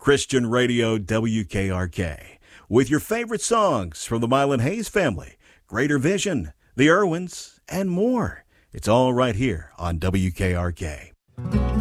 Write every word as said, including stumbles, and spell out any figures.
Christian Radio W K R K, with your favorite songs from the Mylan Hayes family, Greater Vision, the Irwins, and more. It's all right here on W K R K.